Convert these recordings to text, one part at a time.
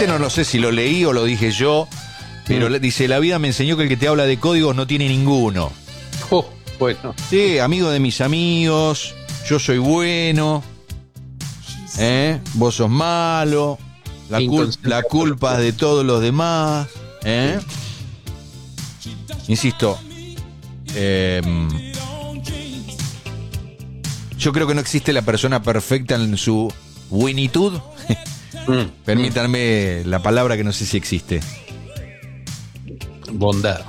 no lo sé si lo leí o lo dije yo, pero dice, la vida me enseñó que el que te habla de códigos no tiene ninguno. Oh, bueno. Sí, amigo de mis amigos, yo soy bueno, vos sos malo, la culpa es de todos los demás, Insisto, yo creo que no existe la persona perfecta en su buenitud. Permítanme la palabra que no sé si existe. Bondad.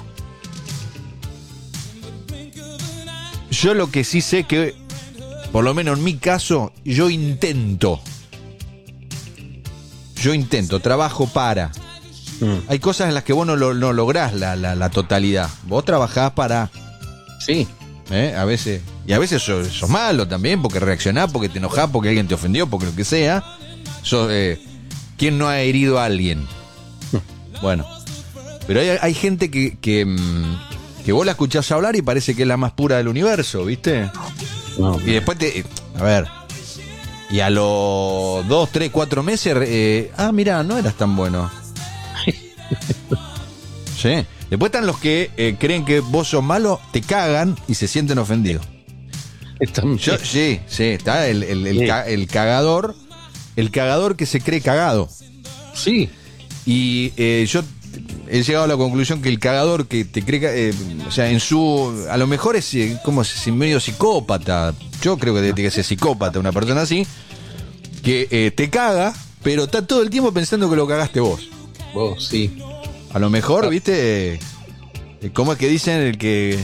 Yo lo que sí sé que, por lo menos en mi caso, yo intento, trabajo para. Hay cosas en las que vos no lográs la totalidad. Vos trabajás para. Sí. A veces. Y a veces sos malo también, porque reaccionás, porque te enojás, porque alguien te ofendió, porque lo que sea. ¿Quién no ha herido a alguien? Bueno. Pero hay gente que vos la escuchás hablar y parece que es la más pura del universo, ¿viste? No, y después a ver. Y a los 2, 3, 4 meses, mirá, no eras tan bueno. Sí. Después están los que creen que vos sos malo, te cagan y se sienten ofendidos. Sí, está el cagador. El cagador que se cree cagado. Sí. Y yo he llegado a la conclusión que el cagador que te cree, o sea, a lo mejor es como medio psicópata. Yo creo que tiene que ser psicópata una persona así, que te caga, pero está todo el tiempo pensando que lo cagaste vos. Vos, sí. A lo mejor, ¿viste? ¿Cómo es que dicen el que...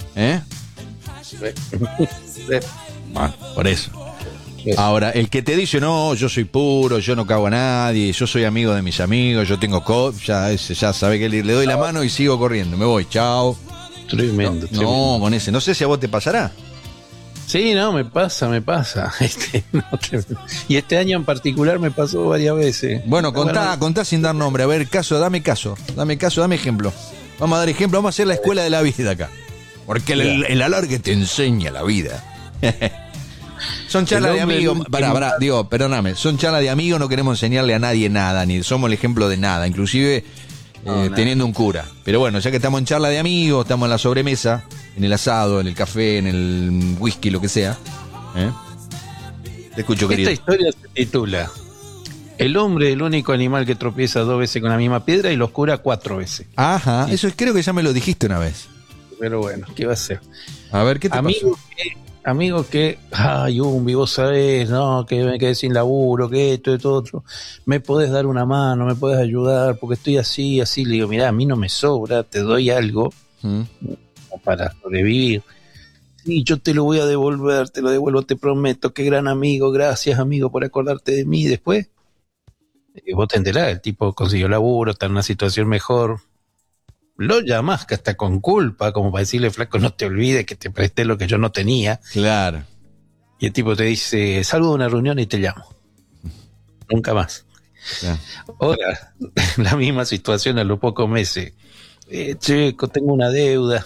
Bueno, por eso. Ahora, el que te dice, no, yo soy puro, yo no cago a nadie, yo soy amigo de mis amigos, yo tengo ya sabe que le doy la mano y sigo corriendo, me voy, chao. Tremendo. No, con ese, no sé si a vos te pasará. Sí, no, me pasa. Y este año en particular me pasó varias veces. Bueno, contá sin dar nombre, a ver, dame ejemplo. Vamos a dar ejemplo, vamos a hacer la escuela de la vida acá. Porque el alargue te enseña la vida. Son charlas de amigos, perdóname, son charlas de amigos, no queremos enseñarle a nadie nada, ni somos el ejemplo de nada, inclusive teniendo un cura. Pero bueno, ya que estamos en charla de amigos, estamos en la sobremesa, en el asado, en el café, en el whisky, lo que sea. Te escucho, querido. Esta historia se titula El hombre, el único animal que tropieza 2 veces con la misma piedra y los cura 4 veces. Ajá, sí. Eso creo que ya me lo dijiste una vez. Pero bueno, ¿qué va a ser? A ver, ¿qué te pasó? Amigo que, vos sabés, no, que me quedé sin laburo, que esto y todo otro, me podés dar una mano, me podés ayudar, porque estoy así, le digo, mirá, a mí no me sobra, te doy algo para sobrevivir. Sí, yo te lo voy a devolver, te lo devuelvo, te prometo, qué gran amigo, gracias amigo por acordarte de mí. Después, vos te enterás, el tipo consiguió laburo, está en una situación mejor, lo llamás que hasta con culpa, como para decirle, flaco, no te olvides que te presté lo que yo no tenía. Claro. Y el tipo te dice, salgo de una reunión y te llamo. Nunca más. Claro. Ahora, la misma situación a los pocos meses. Checo, tengo una deuda.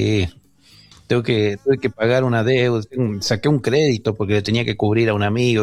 Tuve que pagar una deuda. Saqué un crédito porque le tenía que cubrir a un amigo.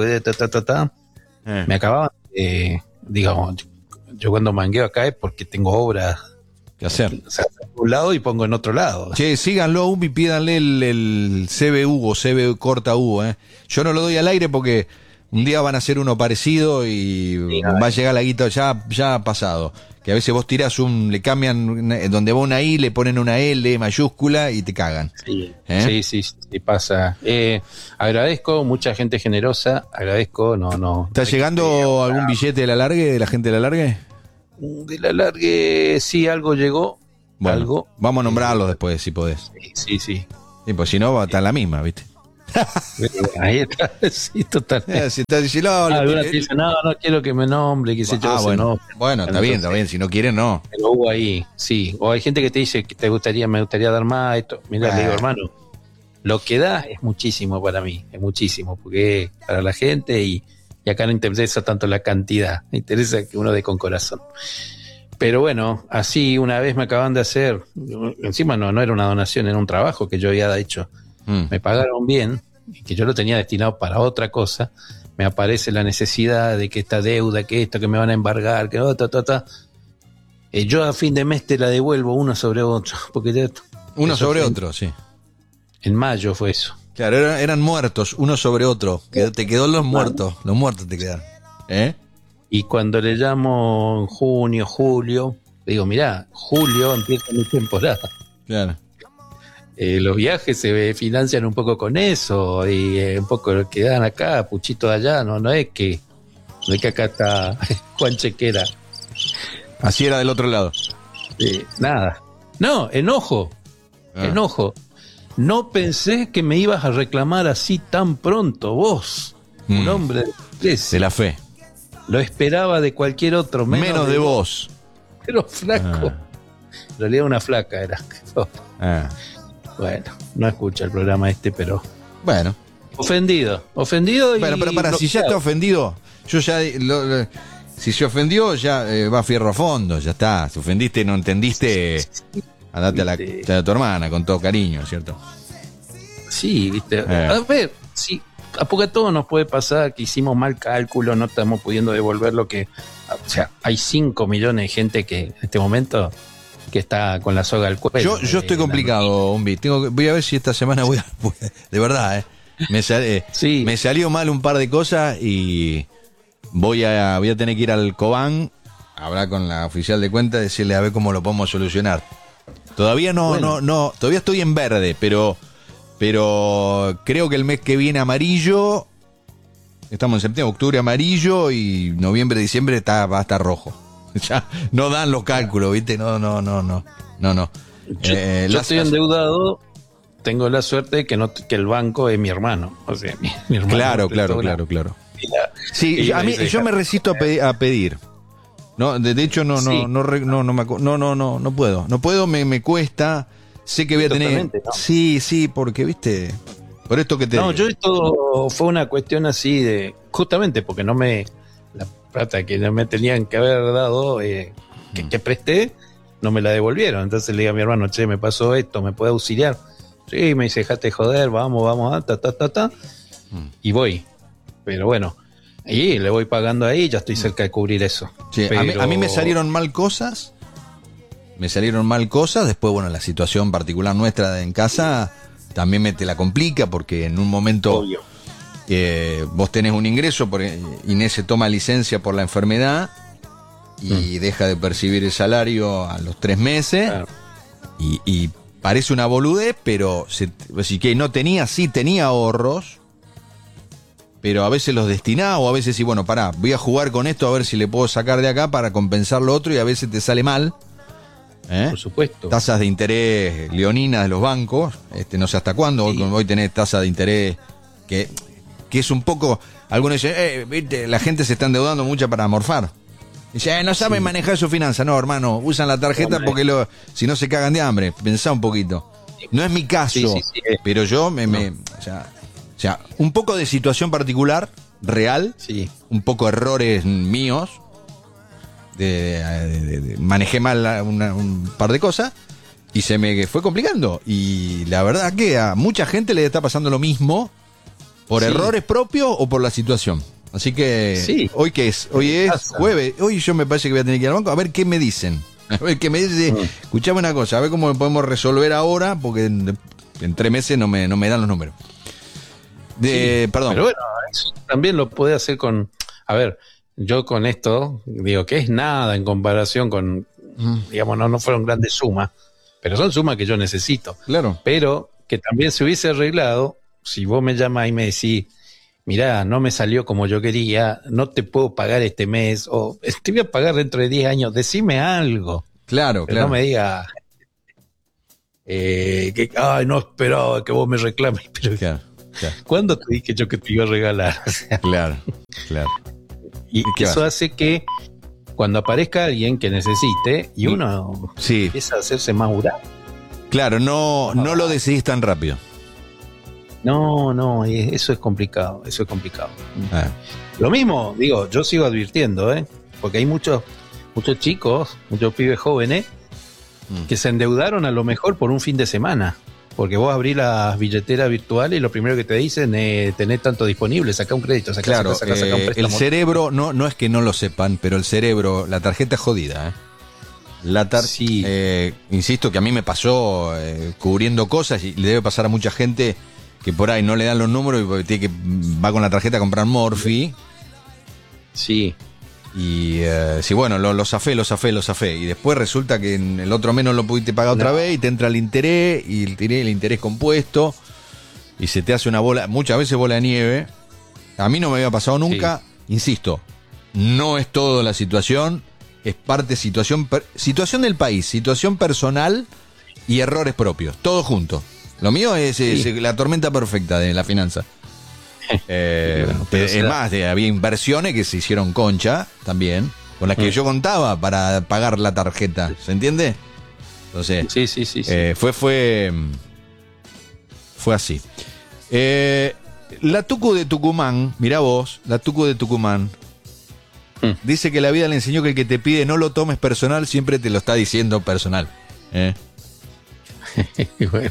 Me acababan, digamos, yo cuando mangueo acá es porque tengo obras que hacer. O sea, un lado y pongo en otro lado. Che, síganlo y pídanle el CBU o CB corta U. Yo no lo doy al aire porque un día van a hacer uno parecido y va a llegar la guita ya pasado. Que a veces vos tirás le cambian donde va una I, le ponen una L mayúscula y te cagan. Sí, sí, pasa. Agradezco, mucha gente generosa, no. ¿Está llegando algún billete de la largue, de la gente de la largue? De la largue, sí, algo llegó. Bueno, algo. Vamos a nombrarlo después, si podés. Sí. Sí, pues si no, va a estar la misma, ¿viste? Ahí está, sí, totalmente. Si está diciendo, no quiero que me nombre, que se bueno, está bien, si no quieren, no. Pero hubo ahí, sí. O hay gente que te dice que me gustaría dar más, esto. Mirá, le digo, hermano, lo que da es muchísimo para mí, es muchísimo, porque es para la gente y acá no interesa tanto la cantidad, me interesa que uno dé con corazón. Pero bueno, así una vez me acaban de hacer, encima no era una donación, era un trabajo que yo había hecho. Me pagaron bien, que yo lo tenía destinado para otra cosa, me aparece la necesidad de que esta deuda, que esto, que me van a embargar, que yo a fin de mes te la devuelvo uno sobre otro, porque uno sobre otro, sí. En mayo fue eso. Claro, eran muertos, uno sobre otro. Te quedó los muertos te quedaron. Y cuando le llamo en junio, julio, le digo, mirá, julio empieza mi temporada. Claro. Los viajes se financian un poco con eso, y un poco lo que dan acá, puchito de allá, no es que acá está Juan Chequera. Así era del otro lado. Nada. No, enojo. No pensé que me ibas a reclamar así tan pronto, vos, un hombre de la fe. Lo esperaba de cualquier otro, menos de vos. Pero flaco. En realidad una flaca era. Bueno, no escucha el programa pero... Bueno. Ofendido. Bueno, pero para, si ya está ofendido, yo ya... si se ofendió, ya va fierro a fondo, ya está. Si ofendiste y no entendiste, andate a tu hermana con todo cariño, ¿cierto? Sí, viste. A ver, sí, porque a todos nos puede pasar que hicimos mal cálculo, no estamos pudiendo devolver lo que... O sea, hay 5 millones de gente que en este momento que está con la soga al cuello. Yo estoy complicado, Umbi. Voy a ver si esta semana voy a... De verdad, me salió mal un par de cosas y voy a tener que ir al Cobán, hablar con la oficial de cuenta, decirle a ver cómo lo podemos solucionar. Todavía todavía estoy en verde, pero creo que el mes que viene amarillo, estamos en septiembre, octubre amarillo y noviembre, diciembre va a estar rojo. Ya no dan los cálculos, ¿viste? No. Yo estoy endeudado, tengo la suerte de que el banco es mi hermano. O sea, mi hermano. Claro. Sí, yo me resisto a pedir. No, de hecho no puedo, me cuesta. Sé que voy a tener... ¿no? Sí, porque, viste, por esto que te... No, yo esto fue una cuestión así de... Justamente porque la plata que no me tenían que haber dado, que presté, no me la devolvieron. Entonces le digo a mi hermano, che, me pasó esto, ¿me puede auxiliar? Sí, me dice, dejate joder, vamos, y voy. Pero bueno, y le voy pagando ahí, ya estoy cerca de cubrir eso. Sí, pero... a mí me salieron mal cosas. Después, bueno, la situación particular nuestra en casa también te la complica, porque en un momento vos tenés un ingreso, porque Inés se toma licencia por la enfermedad y deja de percibir el salario a los 3 meses. Claro. Y parece una boludez, pero así que no tenía ahorros, pero a veces los destinaba, o a veces bueno, pará, voy a jugar con esto a ver si le puedo sacar de acá para compensar lo otro, y a veces te sale mal. Por supuesto. Tasas de interés leoninas de los bancos, no sé hasta cuándo. Sí. Hoy tenés tasa de interés que es un poco, algunos dicen, viste, la gente se está endeudando mucho para morfar. Dice, no saben manejar su finanza. No, hermano, usan la tarjeta porque si no se cagan de hambre. Pensá un poquito. No es mi caso, pero yo o sea, un poco de situación particular, real, un poco errores míos, manejé mal un par de cosas y se me fue complicando. Y la verdad que a mucha gente le está pasando lo mismo, por errores propios o por la situación. Así que, ¿hoy qué es? Hoy es jueves. Hoy yo me parece que voy a tener que ir al banco a ver qué me dicen. A ver qué me dicen. Escuchame una cosa, a ver cómo podemos resolver ahora, porque en 3 meses no me dan los números. Perdón. Pero bueno, eso también lo puede hacer con... A ver, yo con esto digo que es nada en comparación con... Digamos, no fueron grandes sumas, pero son sumas que yo necesito. Claro. Pero que también se hubiese arreglado si vos me llamás y me decís, mirá, no me salió como yo quería, no te puedo pagar este mes, o te voy a pagar dentro de 10 años, decime algo. Claro, pero no me digas que no esperaba que vos me reclames. Pero claro. ¿Cuándo te dije yo que te iba a regalar? O sea, claro. Y eso hace que cuando aparezca alguien que necesite y uno empieza a hacerse más jurado. Claro, no lo decidís tan rápido. No, eso es complicado, Lo mismo, digo, yo sigo advirtiendo, porque hay muchos chicos, muchos pibes jóvenes que se endeudaron a lo mejor por un fin de semana. Porque vos abrís las billeteras virtuales y lo primero que te dicen es tenés tanto disponible, saca un crédito, saca un préstamo. El cerebro, no es que no lo sepan, pero el cerebro, la tarjeta es jodida, sí. Insisto que a mí me pasó cubriendo cosas y le debe pasar a mucha gente que por ahí no le dan los números y tiene que va con la tarjeta a comprar Morphy. Sí. Y sí, bueno, lo zafé. Y después resulta que en el otro mes no lo pudiste pagar otra vez y te entra el interés y el interés compuesto y se te hace una bola, muchas veces bola de nieve. A mí no me había pasado nunca, insisto, no es todo la situación, es parte situación del país, situación personal y errores propios, todo junto. Lo mío es la tormenta perfecta de la finanza. Es más, había inversiones que se hicieron concha también, con las que yo contaba para pagar la tarjeta, ¿se entiende? Entonces, sí. Fue así. La Tucu de Tucumán, mirá vos, la Tucu de Tucumán, dice que la vida le enseñó que el que te pide no lo tomes personal, siempre te lo está diciendo personal. Bueno.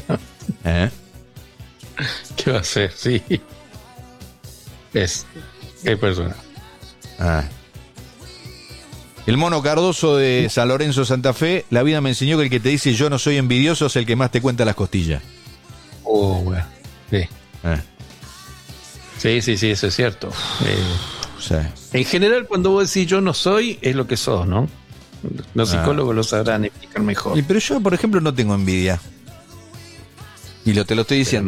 ¿Qué va a hacer? Sí. Es personal. El Mono Cardoso de San Lorenzo, Santa Fe, la vida me enseñó que el que te dice yo no soy envidioso es el que más te cuenta las costillas. Bueno. Sí. Sí, eso es cierto. En general, cuando vos decís yo no soy, es lo que sos, ¿no? Los psicólogos lo sabrán explicar mejor. Pero yo, por ejemplo, no tengo envidia. Y te lo estoy diciendo.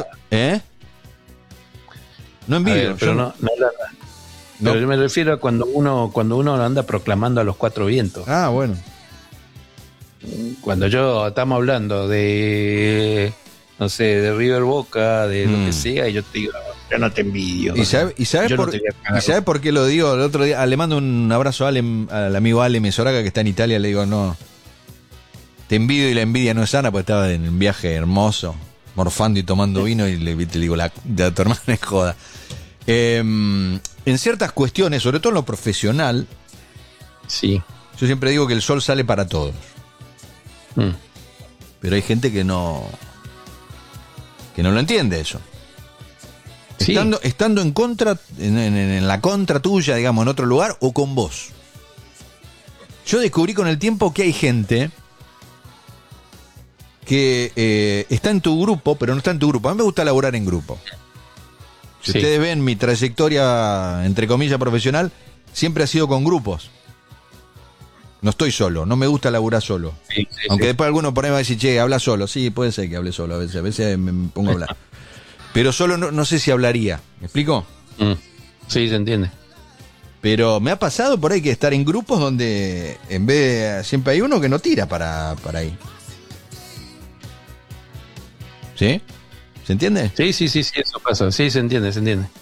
No envidio. Pero pero yo me refiero a cuando uno anda proclamando a los cuatro vientos. Bueno. Cuando estamos hablando de, no sé, de River Boca, de lo que sea, y yo te digo, yo no te envidio. ¿Y sabes por qué lo digo? El otro día le mando un abrazo al amigo Ale Mesoraga que está en Italia, le digo, no, te envidio y la envidia no es sana, porque estaba en un viaje hermoso, morfando y tomando vino, y le digo, la tu hermana es joda. En ciertas cuestiones, sobre todo en lo profesional, sí, yo siempre digo que el sol sale para todos. Pero hay gente que no lo entiende eso. Sí. Estando en contra, en la contra tuya, digamos, en otro lugar, o con vos. Yo descubrí con el tiempo que hay gente que está en tu grupo, pero no está en tu grupo. A mí me gusta laburar en grupo. Si ustedes ven mi trayectoria, entre comillas, profesional, siempre ha sido con grupos. No estoy solo, no me gusta laburar solo. Aunque después alguno por ahí va a decir, che, habla solo. Sí, puede ser que hable solo, a veces me pongo a hablar. Pero solo no sé si hablaría. ¿Me explico? Sí, se entiende. Pero me ha pasado por ahí que estar en grupos donde en vez de, siempre hay uno que no tira para ahí. ¿Sí? ¿Se entiende? Sí, eso pasa. Sí, se entiende.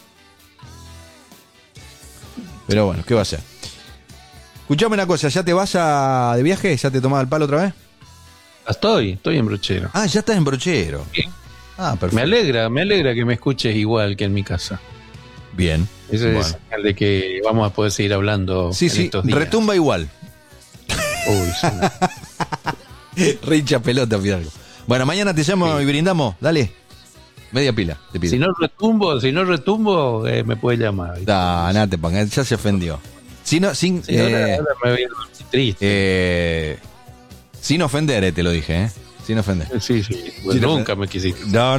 Pero bueno, ¿qué va a hacer? Escuchame una cosa, ¿ya te vas de viaje? ¿Ya te tomás el palo otra vez? Estoy en Brochero. Ya estás en Brochero. ¿Sí? Perfecto. Me alegra que me escuches igual que en mi casa. Bien. Eso es señal de que vamos a poder seguir hablando en estos días. Retumba igual. Uy, sí. Rincha pelota, Fidalgo. Bueno, mañana te llamo y brindamos. Dale. Media pila, te pido. Si no retumbo, me puede llamar. Nada te pongas, ya se ofendió. Ahora me voy triste. Sin ofender, te lo dije, Sin ofender. Sí. Bueno, nunca me quisiste. No.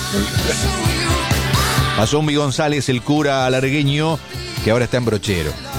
Pasó un González, el cura alargueño, que ahora está en Brochero.